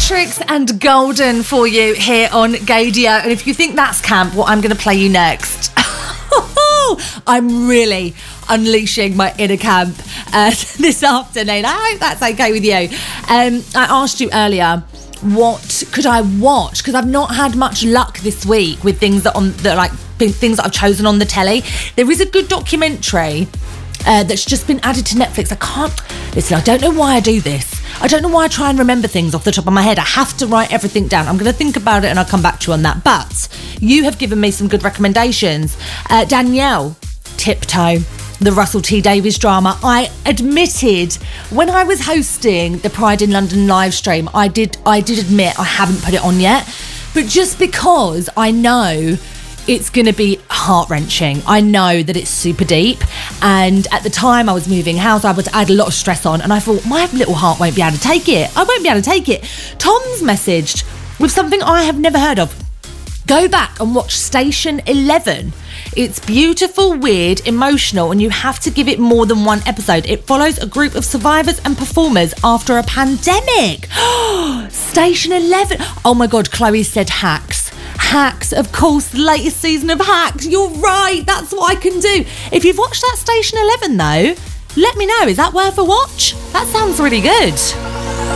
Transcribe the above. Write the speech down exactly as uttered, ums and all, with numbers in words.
Matrix and Golden for you here on Gaydio. And if you think that's camp, what I'm going to play you next. I'm really unleashing my inner camp uh, this afternoon. I hope that's okay with you. Um, I asked you earlier, what could I watch? Because I've not had much luck this week with things that on that like things that I've chosen on the telly. There is a good documentary uh, that's just been added to Netflix. I can't listen. I don't know why I do this. I don't know why I try and remember things off the top of my head. I have to write everything down. I'm going to think about it and I'll come back to you on that. But you have given me some good recommendations. Uh, Danielle, Tiptoe, the Russell T Davies drama. I admitted when I was hosting the Pride in London live stream, I did I did admit I haven't put it on yet. But just because I know it's going to be heart-wrenching. I know that it's super deep. And at the time I was moving house, I, was, I had a lot of stress on. And I thought, my little heart won't be able to take it. I won't be able to take it. Tom's messaged with something I have never heard of. Go back and watch Station eleven. It's beautiful, weird, emotional, and you have to give it more than one episode. It follows a group of survivors and performers after a pandemic. Station eleven. Oh my God, Chloe said Hacks. Hacks, of course, the latest season of Hacks. You're right, that's what I can do. If you've watched that Station eleven though, let me know. Is that worth a watch? That sounds really good.